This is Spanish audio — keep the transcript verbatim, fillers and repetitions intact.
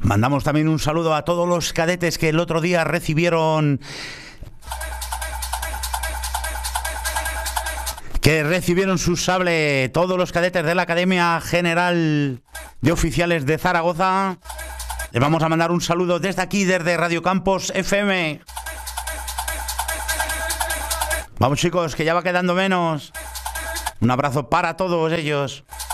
Mandamos también un saludo a todos los cadetes que el otro día recibieron... que recibieron su sable, todos los cadetes de la Academia General de Oficiales de Zaragoza. Les vamos a mandar un saludo desde aquí, desde Radio Campos F M. Vamos chicos, que ya va quedando menos. Un abrazo para todos ellos.